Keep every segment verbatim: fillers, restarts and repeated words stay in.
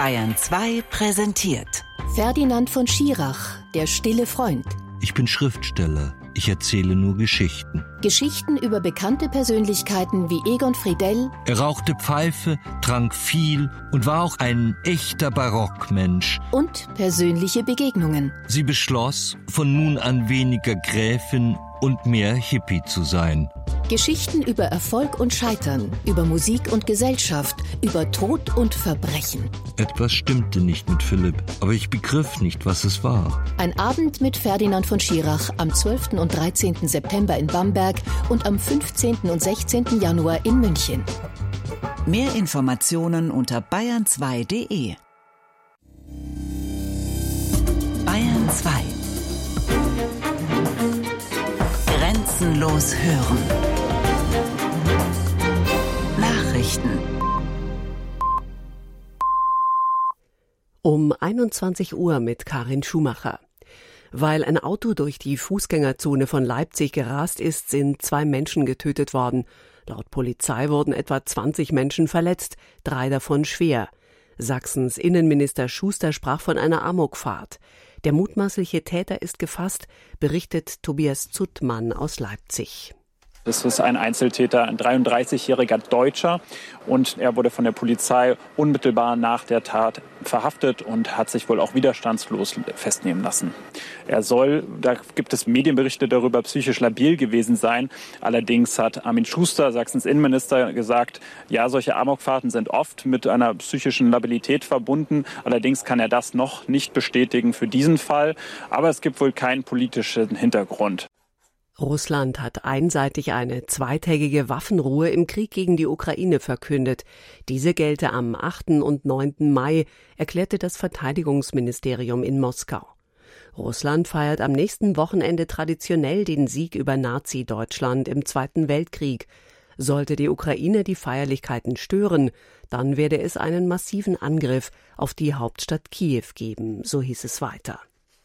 Bayern zwei präsentiert Ferdinand von Schirach, der stille Freund. Ich bin Schriftsteller. Ich erzähle nur Geschichten. Geschichten über bekannte Persönlichkeiten wie Egon Friedell. Er rauchte Pfeife, trank viel und war auch ein echter Barockmensch. Und persönliche Begegnungen. Sie beschloss, von nun an weniger Gräfin und mehr Hippie zu sein. Geschichten über Erfolg und Scheitern, über Musik und Gesellschaft, über Tod und Verbrechen. Etwas stimmte nicht mit Philipp, aber ich begriff nicht, was es war. Ein Abend mit Ferdinand von Schirach am zwölften und dreizehnten September in Bamberg und am fünfzehnten und sechzehnten Januar in München. Mehr Informationen unter bayern zwei punkt de. Bayern zwei. Grenzenlos hören. Nachrichten. Um einundzwanzig Uhr mit Karin Schumacher. Weil ein Auto durch die Fußgängerzone von Leipzig gerast ist, sind zwei Menschen getötet worden. Laut Polizei wurden etwa zwanzig Menschen verletzt, drei davon schwer. Sachsens Innenminister Schuster sprach von einer Amokfahrt. Der mutmaßliche Täter ist gefasst, berichtet Tobias Zuttmann aus Leipzig. Das ist ein Einzeltäter, ein dreiunddreißigjähriger Deutscher, und er wurde von der Polizei unmittelbar nach der Tat verhaftet und hat sich wohl auch widerstandslos festnehmen lassen. Er soll, da gibt es Medienberichte darüber, psychisch labil gewesen sein. Allerdings hat Armin Schuster, Sachsens Innenminister, gesagt, ja, solche Amokfahrten sind oft mit einer psychischen Labilität verbunden. Allerdings kann er das noch nicht bestätigen für diesen Fall. Aber es gibt wohl keinen politischen Hintergrund. Russland hat einseitig eine zweitägige Waffenruhe im Krieg gegen die Ukraine verkündet. Diese gelte am achten und neunten Mai, erklärte das Verteidigungsministerium in Moskau. Russland feiert am nächsten Wochenende traditionell den Sieg über Nazi-Deutschland im Zweiten Weltkrieg. Sollte die Ukraine die Feierlichkeiten stören, dann werde es einen massiven Angriff auf die Hauptstadt Kiew geben, so hieß es weiter.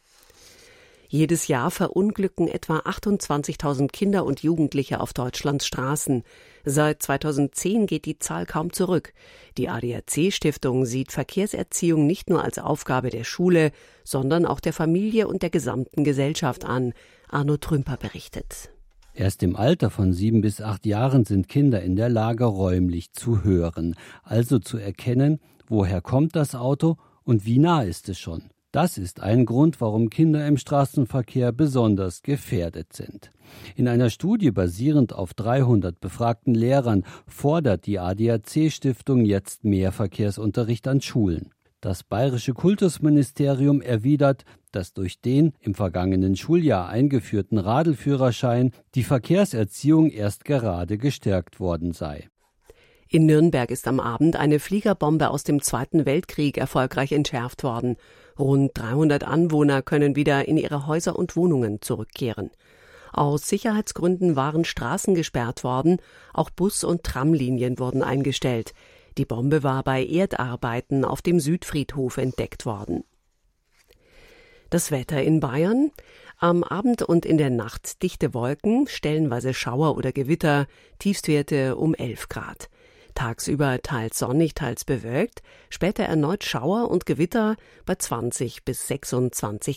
Jedes Jahr verunglücken etwa achtundzwanzigtausend Kinder und Jugendliche auf Deutschlands Straßen. Seit zweitausendzehn geht die Zahl kaum zurück. Die A D A C-Stiftung sieht Verkehrserziehung nicht nur als Aufgabe der Schule, sondern auch der Familie und der gesamten Gesellschaft an. Arno Trümper berichtet. Erst im Alter von sieben bis acht Jahren sind Kinder in der Lage, räumlich zu hören, also zu erkennen, woher kommt das Auto und wie nah ist es schon. Das ist ein Grund, warum Kinder im Straßenverkehr besonders gefährdet sind. In einer Studie basierend auf dreihundert befragten Lehrern fordert die A D A C-Stiftung jetzt mehr Verkehrsunterricht an Schulen. Das Bayerische Kultusministerium erwidert, dass durch den im vergangenen Schuljahr eingeführten Radelführerschein die Verkehrserziehung erst gerade gestärkt worden sei. In Nürnberg ist am Abend eine Fliegerbombe aus dem Zweiten Weltkrieg erfolgreich entschärft worden. Rund dreihundert Anwohner können wieder in ihre Häuser und Wohnungen zurückkehren. Aus Sicherheitsgründen waren Straßen gesperrt worden, auch Bus- und Tramlinien wurden eingestellt. Die Bombe war bei Erdarbeiten auf dem Südfriedhof entdeckt worden. Das Wetter in Bayern: Am Abend und in der Nacht dichte Wolken, stellenweise Schauer oder Gewitter, Tiefstwerte um elf Grad. Tagsüber teils sonnig, teils bewölkt, später erneut Schauer und Gewitter bei zwanzig bis sechsundzwanzig